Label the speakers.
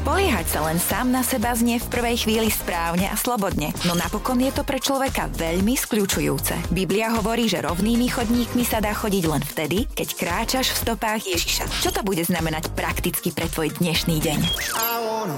Speaker 1: Spoliehať sa len sám na seba znie v prvej chvíli správne a slobodne, no napokon je to pre človeka veľmi skľučujúce. Biblia hovorí, že rovnými chodníkmi sa dá chodiť len vtedy, keď kráčaš v stopách Ježiša. Čo to bude znamenať prakticky pre tvoj dnešný deň?